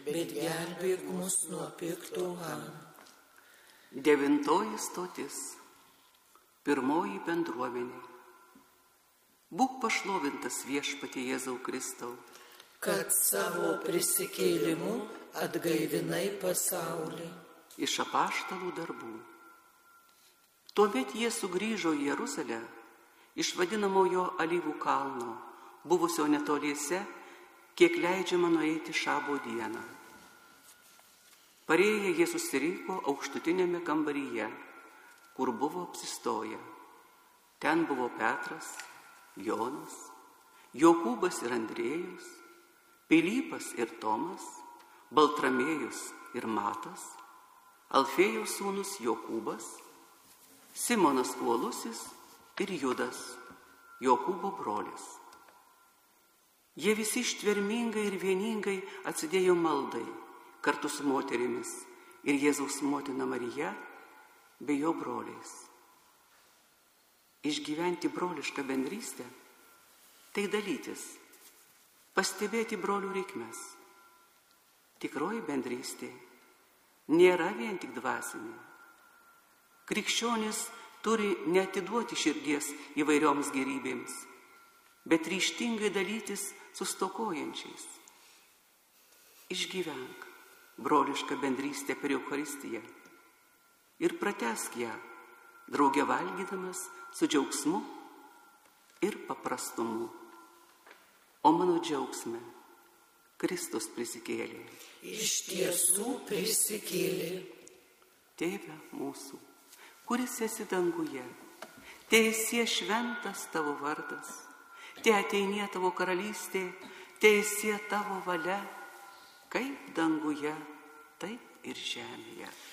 bet gelbėk mus nuo pikto. Amen. 9 stotis. Pirmoji bendruomenė. Būk pašlovintas Viešpatie Jėzau Kristau, kad savo prisikėlimu atgaivinai pasaulį. Iš apaštalų darbų. Tuomet jie sugrįžo į Jeruzalę iš vadinamojo Alyvų kalno, buvusio netoliese, kiek leidžiama nueiti šabo dieną. Parėję jie susirinko aukštutinėme kambaryje, kur buvo apsistoję. Ten buvo Petras, Jonas, Jokūbas ir Andriejus, Pilypas ir Tomas, Baltramėjus ir Matas, Alfėjos sūnus Jokūbas, Simonas Uolusis ir Judas, Jokūbo brolis. Jie visi ištvermingai ir vieningai atsidėjo maldai kartu su moterimis ir Jėzaus motina Marija bei jo broliais. Išgyventi brolišką bendrystę – tai dalytis, pastebėti brolių reikmes. Tikroji bendrystė nėra vien tik dvasinė. Krikščionis turi neatiduoti širdies įvairioms gėrybėms, bet ryžtingai dalytis su stokojančiais. Išgyvenk brolišką bendrystę per Eucharistiją ir pratęsk ją, drauge valgydamas su džiaugsmu ir paprastumu. O mano džiaugsme Kristus prisikėlė. Iš tiesų prisikėlė. Tėve mūsų, kuris esi danguje, teesie šventas tavo vardas, te ateinie tavo karalystė, teesie tavo valia, kaip danguje, taip ir žemėje.